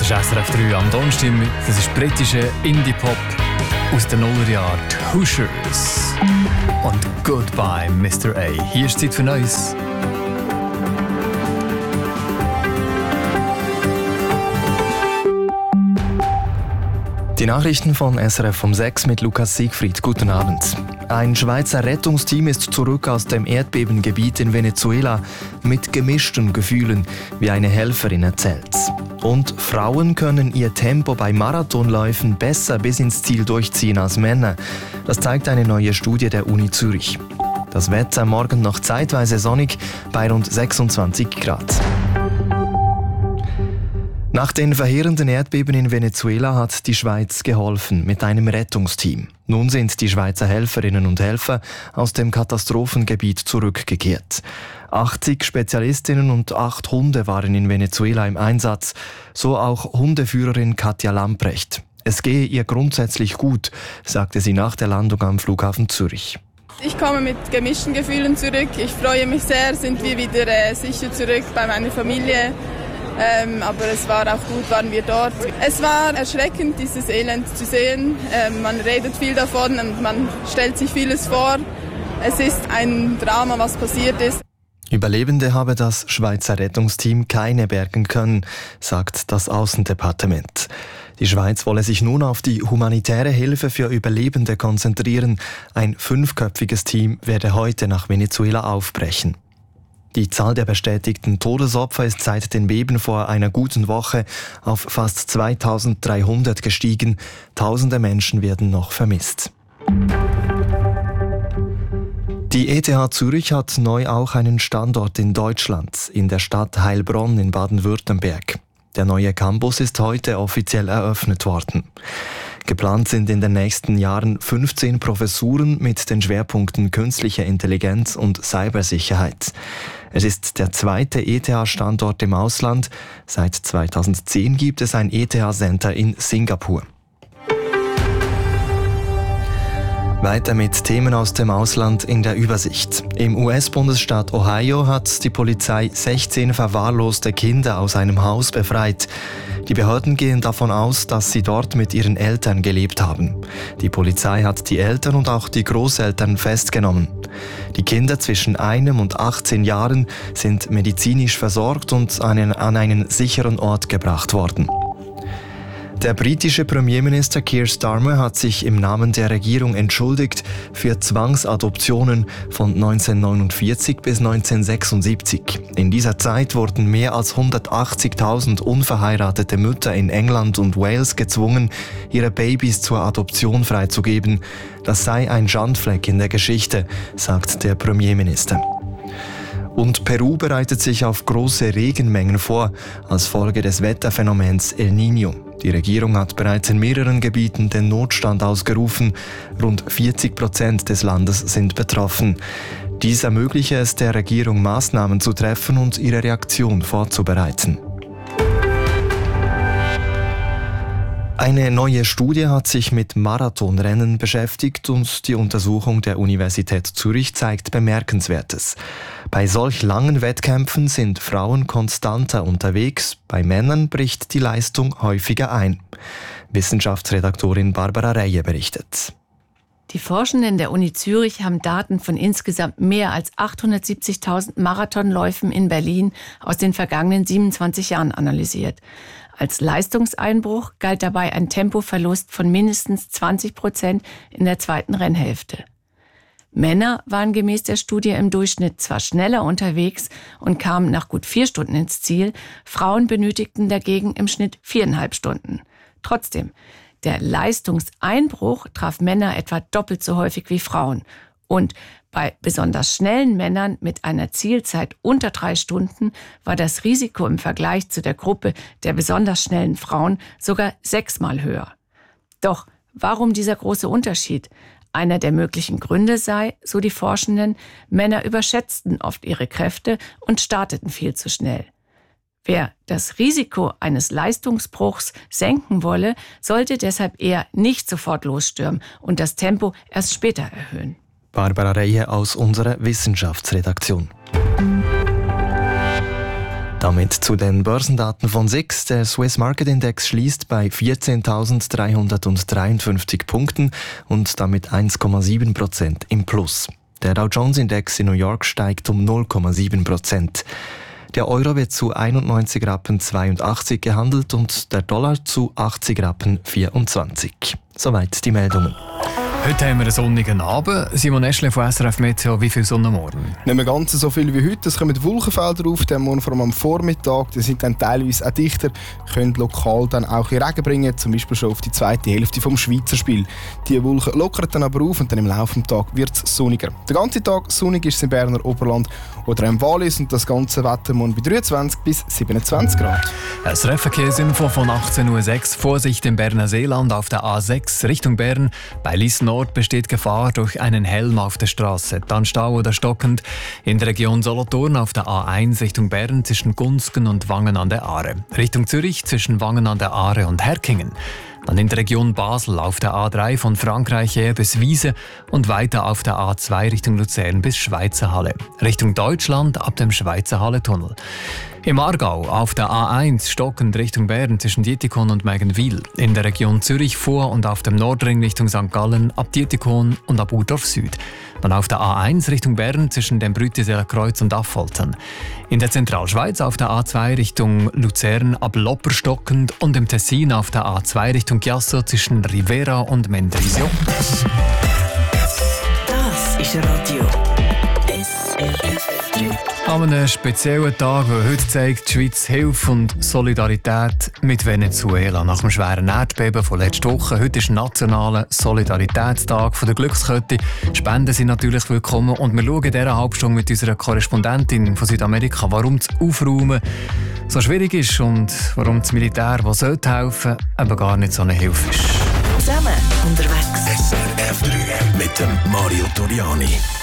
Das ist SRF 3 am Donnerstag. Das ist britische Indie-Pop aus den Nullerjahren. Hoosiers und Goodbye Mr. A. Hier ist Zeit für Neues. Die Nachrichten von SRF um 6 mit Lukas Siegfried. Guten Abend. Ein Schweizer Rettungsteam ist zurück aus dem Erdbebengebiet in Venezuela mit gemischten Gefühlen, wie eine Helferin erzählt. Und Frauen können ihr Tempo bei Marathonläufen besser bis ins Ziel durchziehen als Männer. Das zeigt eine neue Studie der Uni Zürich. Das Wetter morgen noch zeitweise sonnig bei rund 26 Grad. Nach den verheerenden Erdbeben in Venezuela hat die Schweiz geholfen mit einem Rettungsteam. Nun sind die Schweizer Helferinnen und Helfer aus dem Katastrophengebiet zurückgekehrt. 80 Spezialistinnen und 8 Hunde waren in Venezuela im Einsatz, so auch Hundeführerin Katja Lamprecht. Es gehe ihr grundsätzlich gut, sagte sie nach der Landung am Flughafen Zürich. Ich komme mit gemischten Gefühlen zurück. Ich freue mich sehr, sind wir wieder sicher zurück bei meiner Familie. Aber es war auch gut, waren wir dort. Es war erschreckend, dieses Elend zu sehen. Man redet viel davon und man stellt sich vieles vor. Es ist ein Drama, was passiert ist. Überlebende habe das Schweizer Rettungsteam keine bergen können, sagt das Aussendepartement. Die Schweiz wolle sich nun auf die humanitäre Hilfe für Überlebende konzentrieren. Ein 5-köpfiges Team werde heute nach Venezuela aufbrechen. Die Zahl der bestätigten Todesopfer ist seit den Beben vor einer guten Woche auf fast 2300 gestiegen. Tausende Menschen werden noch vermisst. Die ETH Zürich hat neu auch einen Standort in Deutschland, in der Stadt Heilbronn in Baden-Württemberg. Der neue Campus ist heute offiziell eröffnet worden. Geplant sind in den nächsten Jahren 15 Professuren mit den Schwerpunkten künstliche Intelligenz und Cybersicherheit. Es ist der zweite ETH-Standort im Ausland. Seit 2010 gibt es ein ETH-Center in Singapur. Weiter mit Themen aus dem Ausland in der Übersicht. Im US-Bundesstaat Ohio hat die Polizei 16 verwahrloste Kinder aus einem Haus befreit. Die Behörden gehen davon aus, dass sie dort mit ihren Eltern gelebt haben. Die Polizei hat die Eltern und auch die Großeltern festgenommen. Die Kinder zwischen 1 und 18 Jahren sind medizinisch versorgt und an einen sicheren Ort gebracht worden. Der britische Premierminister Keir Starmer hat sich im Namen der Regierung entschuldigt für Zwangsadoptionen von 1949 bis 1976. In dieser Zeit wurden mehr als 180.000 unverheiratete Mütter in England und Wales gezwungen, ihre Babys zur Adoption freizugeben. Das sei ein Schandfleck in der Geschichte, sagt der Premierminister. Und Peru bereitet sich auf große Regenmengen vor, als Folge des Wetterphänomens El Niño. Die Regierung hat bereits in mehreren Gebieten den Notstand ausgerufen. Rund 40% des Landes sind betroffen. Dies ermögliche es der Regierung, Maßnahmen zu treffen und ihre Reaktion vorzubereiten. Eine neue Studie hat sich mit Marathonrennen beschäftigt und die Untersuchung der Universität Zürich zeigt Bemerkenswertes. Bei solch langen Wettkämpfen sind Frauen konstanter unterwegs, bei Männern bricht die Leistung häufiger ein. Wissenschaftsredaktorin Barbara Reie berichtet. Die Forschenden der Uni Zürich haben Daten von insgesamt mehr als 870.000 Marathonläufen in Berlin aus den vergangenen 27 Jahren analysiert. Als Leistungseinbruch galt dabei ein Tempoverlust von mindestens 20% in der zweiten Rennhälfte. Männer waren gemäß der Studie im Durchschnitt zwar schneller unterwegs und kamen nach gut 4 Stunden ins Ziel, Frauen benötigten dagegen im Schnitt 4,5 Stunden. Trotzdem, der Leistungseinbruch traf Männer etwa doppelt so häufig wie Frauen. Und bei besonders schnellen Männern mit einer Zielzeit unter 3 Stunden war das Risiko im Vergleich zu der Gruppe der besonders schnellen Frauen sogar 6-mal höher. Doch warum dieser große Unterschied? Einer der möglichen Gründe sei, so die Forschenden, Männer überschätzten oft ihre Kräfte und starteten viel zu schnell. Wer das Risiko eines Leistungsbruchs senken wolle, sollte deshalb eher nicht sofort losstürmen und das Tempo erst später erhöhen. Barbara Reie aus unserer Wissenschaftsredaktion. Damit zu den Börsendaten von SIX. Der Swiss Market Index schließt bei 14.353 Punkten und damit 1,7% im Plus. Der Dow Jones Index in New York steigt um 0,7%. Der Euro wird zu 91,82 Rappen gehandelt und der Dollar zu 80,24 Rappen. Soweit die Meldungen. Heute haben wir einen sonnigen Abend. Simon Eschle von SRF Meteo, wie viel Sonne morgen? Nicht mehr ganz so viel wie heute. Es kommen Wolkenfelder auf, der morgen vor allem am Vormittag. Die sind dann teilweise auch dichter, können lokal dann auch in Regen bringen, zum Beispiel schon auf die zweite Hälfte vom Schweizer Spiel. Die Wolken lockern dann aber auf und dann im Laufe des Tages wird es sonniger. Den ganzen Tag sonnig ist es im Berner Oberland oder im Wallis und das ganze Wetter morgen bei 23 bis 27 Grad. Das Verkehrsinfo von 18.06 Uhr. Vorsicht im Berner Seeland auf der A6 Richtung Bern. Bei Lies Nord besteht Gefahr durch einen Helm auf der Straße. Dann Stau oder stockend in der Region Solothurn auf der A1 Richtung Bern zwischen Gunzgen und Wangen an der Aare. Richtung Zürich zwischen Wangen an der Aare und Herkingen. Dann in der Region Basel auf der A3 von Frankreich her bis Wiese und weiter auf der A2 Richtung Luzern bis Schweizer Halle. Richtung Deutschland ab dem Schweizer Halle-Tunnel. Im Aargau auf der A1 stockend Richtung Bern zwischen Dietikon und Mägenwil. In der Region Zürich vor und auf dem Nordring Richtung St. Gallen ab Dietikon und ab Urdorf Süd. Dann auf der A1 Richtung Bern zwischen dem Brütiseler Kreuz und Affoltern. In der Zentralschweiz auf der A2 Richtung Luzern ab Lopper stockend und im Tessin auf der A2 Richtung Chiasso zwischen Rivera und Mendrisio. Das ist Radio SRF 3. An einem speziellen Tag, der heute zeigt, die Schweiz Hilfe und Solidarität mit Venezuela. Nach dem schweren Erdbeben von letzter Woche. Heute ist Nationaler Solidaritätstag von der Glückskette. Spenden sind natürlich willkommen und wir schauen in dieser Halbstunde mit unserer Korrespondentin von Südamerika, warum das Aufräumen so schwierig ist und warum das Militär, das sollte helfen, eben gar nicht so eine Hilfe ist. Zusammen unterwegs. SRF 3 mit dem Mario Toriani.